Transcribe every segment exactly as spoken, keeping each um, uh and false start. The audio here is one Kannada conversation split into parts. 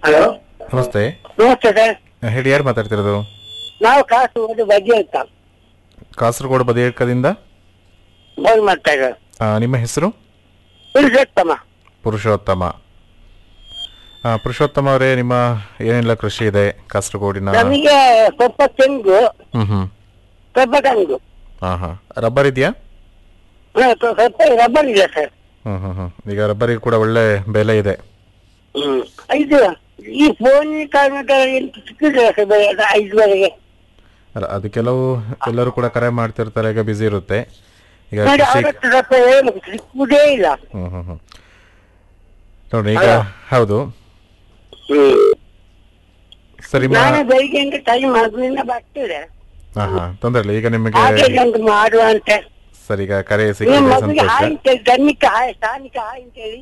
ಹಲೋ, ನಮಸ್ತೆ. ನಮಸ್ತೆ ಸರ್. ಹೇಳಿ, ಯಾರು ಮಾತಾಡ್ತಿರೋದು? ನಾವು ಕಾಸರಗೋಡು ಬಗ್ಗೆ ಅಂತ ಕಾಸರಗೋಡು ಬದಿಯಡ್ಕದಿಂದ ಫೋನ್ ಮಾಡ್ತಾ ಇರೋದು. ಆ, ನಿಮ್ಮ ಹೆಸರು? ಪುರುಷೋತ್ತಮ. ಪುರುಷೋತ್ತಮ. ಆ, ಪುರುಷೋತ್ತಮ ಅವರೇ, ನಿಮ್ಮ ಏನೆಲ್ಲ ಕೃಷಿ ಇದೆ ಕಾಸರಗೋಡಿನ? ನಮಗೆ ಸ್ವಲ್ಪ ತೆಂಗು, ಹ್ಮ್ ಹ್ಮ್ ಸ್ವಲ್ಪ ತೆಂಗು, ಹಾ ಹಾ ರಬ್ಬರ್ ಇದೆಯಾ? ಹಾ, ಸ್ವ- ಸ್ವಲ್ಪ ರಬ್ಬರ್ ಇದೆ ಸರ್. ಹ್ಮ್ ಹ್ಮ್ ಹ್ಮ್ ಈಗ ರಬ್ಬರಿಗೆ ಕೂಡ ಒಳ್ಳೆ ಬೆಲೆ ಇದೆ. ಹ್ಮ್ ಇದು ಈ ಫೋನ್ ಕಾರಣಕ್ಕೆ ಎಂತ ಸಿಕ್ಕಿದ್ರೆ ಸರ್ ಬೆಳೆ ಅದು ಐದುವರೆಗೆ ಅಲ್ಲ, ಅದು ಕೆಲವು ಎಲ್ಲರೂ ಕೂಡ ಕರೆ ಮಾಡ್ತಿರ್ತಾರೆ, ಈಗ ಬಿಸಿ ಇರುತ್ತೆ ಈಗ ನೋಡಿ. ಕೃಷಿ. ಅವ್ರ ಹತ್ರ ಸ್ವಲ್ಪ ಏನು ಸಿಕ್ಕುವುದೇ ಇಲ್ಲ. ಹ್ಮ್ ಹ್ಮ್ ಹ್ಮ್ ನೋಡ್ರಿ ಈಗ. ಅಲ್ಲ. ಹೌದು, ಹ್ಮ್ ಸರಿ. ನಾನು ಬೆಳಿಗ್ಗೆ ಟೈಮ್ ಅದರಿಂದ ಬರ್ತಿದೆ. ಹಾ ಹಾ ತೊಂದ್ರೆ ಇಲ್ಲ. ಈಗ ನಿಮಗೆ ಹಾಗೆ ಒಂದು ಮಾಡುವ ಅಂತ. ಸರಿ, ಈಗ ಕರೆ ನಿಮ್ಮ ಸಿಕ್ಕಿದೆ, ಮಗುಗೆ ಸಂತೋಷ. ಹಾಯ್ ಅಂತೇಳಿ, ಗಣ್ಯಕ್ಕೆ ಹಾಯ್, ಸ್ಥಾನಿಕ ಹಾಯ್ ಅಂತೇಳಿ.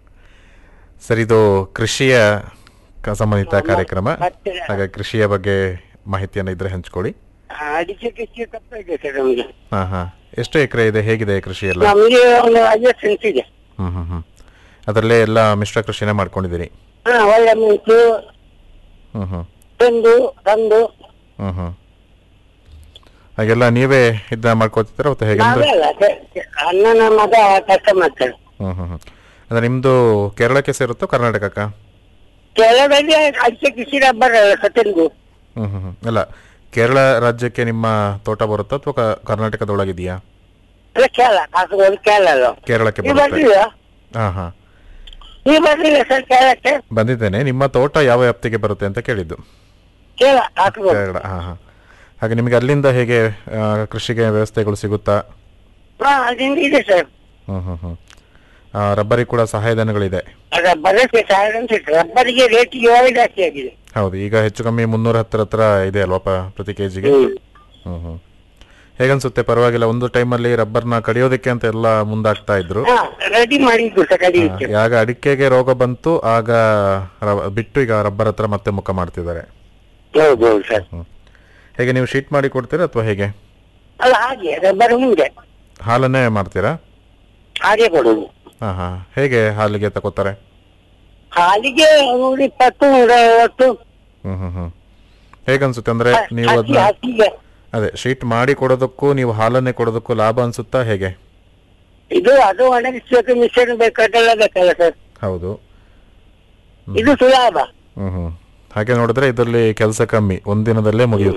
ಸರ್, ಇದು ಕೃಷಿಯ ಕ- ಸಂಬಂಧಿತ ನಮ್ಮ ಕಾರ್ಯಕ್ರಮ. ಹತ್ತಿರ. ಹಾಗೆ ಕೃಷಿಯ ಬಗ್ಗೆ ಮಾಹಿತಿಯನ್ನು ಇದ್ರೆ ಹಂಚ್ಕೊಳ್ಳಿ. ಆ, ಅಡಿಕೆ ಕೃಷಿ ತಪ್ಪ ಇದೆ ಸರ್ ನಮಗೆ. ಹಾ ಹಾ ಎಷ್ಟು ಎಕರೆ ಇದೆ, ಹೇಗಿದೆ ಕೃಷಿ ಎಲ್ಲ? ನಮಗೆ ಒಂದು ಐವತ್ತು ಸೆಂಟ್ ಇದೆ. ಹ್ಮ್ ಹ್ಮ್ ಹ್ಮ್ ಅದರಲ್ಲೇ ಎಲ್ಲ ಮಿಶ್ರ ಕೃಷಿನೇ ಮಾಡ್ಕೊಂಡಿದ್ದೀರಿ? ಹಾ, ಒಳ್ಳೆ ಮೆಣಸು, ಹ್ಮ್ ಹ್ಮ್ ತಂದು ತಂದು ಹ್ಮ್ ಹ್ಮ್ ಹಾಗೆಲ್ಲ ನೀವೇ ಇದನ್ನ ಮಾಡ್ಕೊತಿದ್ದೀರಾ ಅಥವಾ ಹೇಗೆ ಅಂದ್ರೆ? ನಾವೆಲ್ಲ ಸ- ಅಣ್ಣನ ಮಗ ಕಷ್ಟ ಮಾಡ್ತಾರೆ. ಹ್ಮ್ ಹ್ಮ್ ಹ್ಮ್ ಅಂದ್ರೆ ನಿಮ್ದು ಕೇರಳಕ್ಕೆ ಸೇರುತ್ತೋ ಕರ್ನಾಟಕಕ್ಕ? ಕೆಲವರಲ್ಲಿ ಅಡಿಕೆ ಕೃಷಿ ರಬ್ಬರ್ ತೆಂಗು. ಹ್ಮ್ ಹ್ಮ್ ಹ್ಮ್ ಅಲ್ಲ, ಕೇರಳ ರಾಜ್ಯಕ್ಕೆ ನಿಮ್ಮ ತೋಟ ಬರುತ್ತಾ ಅಥವಾ ಕ- ಕರ್ನಾಟಕದೊಳಗಿದೆಯಾ? ಅಲ್ಲ, ಕೇರಳ, ಕಾಸರಗೋಡು ಕೇರಳ ಅಲ್ಲ. ಕೇರಳಕ್ಕೆ ನೀವು ಬರುತ್ತೆ. ಬರ್ಲಿಲ್ಲ? ಹಾ ಹಾ ನೀವು ಬರ್ಲಿಲ್ಲ ಸರ್ ಕೇರಳಕ್ಕೆ? ಬಂದಿದ್ದೇನೆ. ನಿಮ್ಮ ತೋಟ ಯಾವ ವ್ಯಾಪ್ತಿಗೆ ಬರುತ್ತೆ ಅಂತ ಕೇಳಿದ್ದು. ಕೇರಳ, ಕಾಸರಗೋಡು. ಕೇರಳ. ಹಾ ಹಾ ಹಾಗೆ ನಿಮಗೆ ಅಲ್ಲಿಂದ ಹೇಗೆ ಆ, ಕೃಷಿಗೆ ವ್ಯವಸ್ಥೆಗಳು ಸಿಗುತ್ತಾ? ಹಾ, ಅದಿಂದ ಇದೆ ಸರ್. ಹ್ಮ್ ಹ್ಮ್ ಹ್ಮ್ ಆ, ರಬ್ಬರಿಗೆ ಕೂಡ ಸಹಾಯಧನಗಳಿದೆ. ರಬ್ಬರ್ ಸಾವಿರ ಅಂತ ಇತ್ತು. ರಬ್ಬರಿಗೆ ರೇಟ್ ಇವಾಗ ಜಾಸ್ತಿ ಆಗಿದೆ. ಹೌದು, ಈಗ ಹೆಚ್ಚು ಕಮ್ಮಿ ಮುನ್ನೂರ ಹತ್ತರ ಹತ್ರ ಇದೆ ಅಲ್ವಾ ಪ- ಪ್ರತಿ ಕೆಜಿಗೆ? ಹ್ಮ್. ಹ್ಮ್ ಹ್ಮ್ ಹೇಗನ್ಸುತ್ತೆ? ಪರವಾಗಿಲ್ಲ. ಒಂದು ಟೈಮಲ್ಲಿ ರಬ್ಬರ್ನ ಕಡಿಯೋದಕ್ಕೆ ಅಂತ ಎಲ್ಲ ಮುಂದಾಗ್ತಾ ಇದ್ರು. ಹಾ, ರೆಡಿ ಮಾಡಿದ್ದು ಸರ್ ಕಡಿಲಿಕ್ಕೆ. ಆಗ ಅಡಿಕೆಗೆ ರೋಗ ಬಂತು, ಆಗ ರ- ಬಿಟ್ಟು ಈಗ ರಬ್ಬರ್ ಹತ್ರ ಮತ್ತೆ ಮುಖ ಮಾಡ್ತಿದ್ದಾರೆ. ಹೌದು ಹೌದು ಸರ್. ಹ್ಮ್ ಹೇಗೆ ನೀವು ಶೀಟ್ ಮಾಡಿ ಕೊಡ್ತೀರಾ ಅಥವಾ ಹೇಗೆ? ಅಲ್ಲ, ಹಾಗೆ ರಬ್ಬರ್ ಮುಂದೆ ಹಾಲನ್ನೇ ಮಾಡ್ತೀರಾ? ಹಾಗೆ ಕೊಡುದು. ಹಾ ಹಾ ಹೇಗೆ ಹಾಲಿಗೆ ತಗೋತಾರೆ? ಹಾಲಿಗೆ ನೂರ ಇಪ್ಪತ್ತು ನೂರ ಐವತ್ತು. ಹ್ಮ್ ಹ್ಮ್ ಹ್ಮ್ ಹೇಗನ್ಸುತ್ತೆ ಅಂದ್ರೆ ನೀವು ಹಸಿ ಅದನ್ನ ಹಸಿಗೆ ಅದೇ ಶೀಟ್ ಮಾಡಿ ಕೊಡೋದಕ್ಕೂ ನೀವು ಹಾಲನ್ನೇ ಕೊಡೋದಕ್ಕೂ ಲಾಭ ಅನ್ಸುತ್ತಾ ಹೇಗೆ? ಇದು ಅದು ಒಣಗಿಸ್ಬೇಕು, ಮಿಶ್ರಣ ಬೇಕು, ಅದೆಲ್ಲ ಬೇಕಲ್ಲ ಸರ್. ಹೌದು. ಇದು ಸುಲಭ. ಹ್ಮ್ ಹ್ಮ್ ಹಾಗೆ ನೋಡಿದ್ರೆ ಇದರಲ್ಲಿ ಕೆಲಸ ಕಮ್ಮಿ, ಒಂದಿನದಲ್ಲೇ ಮುಗಿಯುತ್ತೆ.